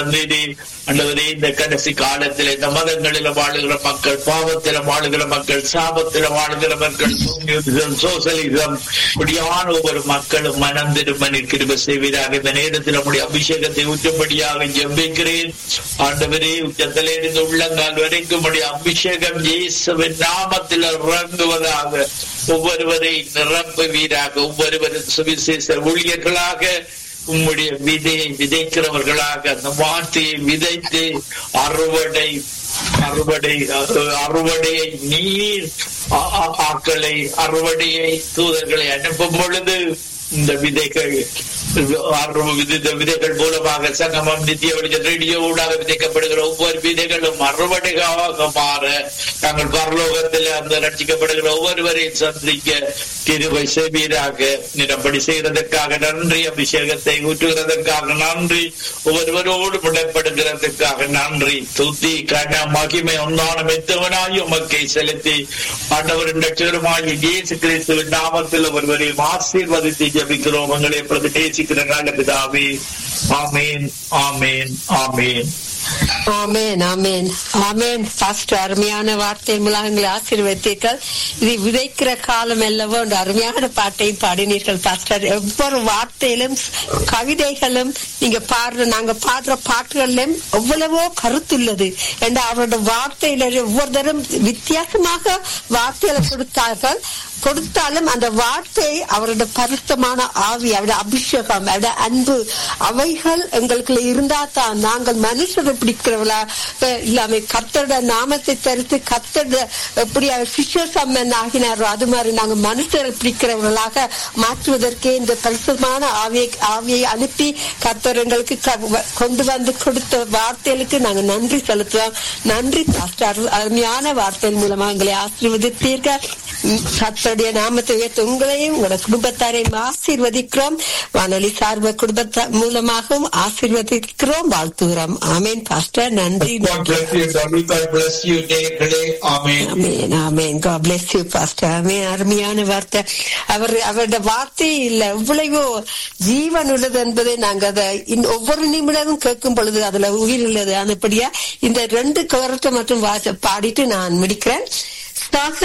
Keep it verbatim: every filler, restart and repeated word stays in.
தந்தீரே. ஆண்டவரே, இந்த கடைசி காலத்தில் இந்த மதங்களில வாழுகிற மக்கள், பாவத்தில வாழுகிற மக்கள், சாபத்தில வாழுகிற மக்கள், சோசலிசம் இப்படியான ஒவ்வொரு மக்களும் மனம் திரும்ப கிருபை செய்வீராக. இந்த நேரத்தில் நம்முடைய அபிஷேகத்தை ஊற்றும்படியாக ஜெபிக்கிறேன். ஆண்டவரே, உச்சத்திலே இருந்து உள்ளங்கால் வரைக்கும் உடைய அபிஷேகம் இயேசுவின் நாமத்தில் இறங்குவதாக. ஒவ்வொருவரை நிரப்புவீராக. ஒவ்வொருவரும் சுவிசேஷ ஊழியர்களாக உம்முடைய விதையை விதைக்கிறவர்களாக அந்த வார்த்தையை விதைத்து அறுவடை அறுவடை அறுவடையை நீர் ஆக்களை அறுவடையை தூதர்களை அனுப்பும் பொழுது இந்த விதைகள் விதைகள் மூலமாக சங்கமம் நித்திய வெளிச்சம் ரேடியோ ஊடாக விதைக்கப்படுகிற ஒவ்வொரு விதைகளும் அறுவடைகளாக மாற நாங்கள் பரலோகத்தில் அந்த ரட்சிக்கப்படுகிற ஒவ்வொருவரையும் சந்திக்க கிருபை செய்வீராக. அப்படி செய்வதற்காக நன்றி. அபிஷேகத்தை ஊற்றுகிறதற்காக நன்றி. ஒவ்வொருவரோடு முடப்படுகிறதுக்காக நன்றி. துதி கன மகிமை ஒன்றான மெத்தவனாய் உமக்கை செலுத்தி ஆண்டவரின் லட்சகரமாகி இயேசு கிறிஸ்துவின் நாமத்தில் ஒருவரையும் ஆசீர்வதித்து ஜெபிக்கிறோம். உங்களை எப்பொழுது நேசிக்கிற நல்ல பிதாவே. ஆமேன், ஆமேன், ஆமேன். ஆமேன், ஆமேன், ஆமேன். பாஸ்டர், அருமையான வார்த்தை மூலம் எங்களை ஆசீர்வதித்தீர்கள். இது விதைக்கிற காலம் அல்லவோ என்ற அருமையான பாட்டையும் பாடினீர்கள் பாஸ்டர். ஒவ்வொரு வார்த்தையிலும் கவிதைகளும் நீங்க பாடுற நாங்க பாடுற பாட்டுகளிலும் எவ்வளவோ கருத்துள்ளது என்ற அவருடைய வார்த்தையில ஒவ்வொருத்தரும் வித்தியாசமாக வார்த்தைகளை கொடுத்தார்கள். கொடுத்தாலும் அந்த வார்த்தை அவருடைய பரிசுத்தமான ஆவி, அவருடைய அபிஷேகம், அவருடைய அன்பு, அவைகள் எங்களுக்கு இருந்தா தான் நாங்கள் மனுஷரை பிடிக்கிறவளா இல்லாம கர்த்தருடைய நாமத்தை தரித்து கர்த்தருடைய எப்படி சிஷ்யசம்மன் ஆகினாரோ அது மாதிரி நாங்க மனுஷரை பிடிக்கிறவர்களாக மாற்றுவதற்கே இந்த பரிசுத்தமான ஆவியை ஆவியை அனுப்பி கர்த்தர் எங்களுக்கு கொண்டு வந்து கொடுத்த வார்த்தைகளுக்கு நாங்க நன்றி செலுத்துவோம். நன்றி பாஸ்டர், அருமையான வார்த்தையின் மூலமா எங்களை ஆசீர்வதித்தீர்கள். கர்த்தருடைய நாமத்தை உயர்த்த உங்களையும் உங்களோட குடும்பத்தாரையும் ஆசீர்வதிக்கிறோம். வானொலி சார்ப குடும்ப மூலமாகவும் ஆசீர்வதிக்கிறோம், வாழ்த்துகிறோம். ஆமேன் பாஸ்டர், நன்றி. அருமையான வார்த்தை. அவர் அவருடைய வார்த்தை இல்ல எவ்வளவோ ஜீவன் உள்ளது என்பதை நாங்க அதை ஒவ்வொரு நிமிடமும் கேட்கும் பொழுது அதுல உயிர் உள்ளது. அதுபடியா இந்த ரெண்டு கவரத்தை மட்டும் பாடிட்டு நான் முடிக்கிறேன்.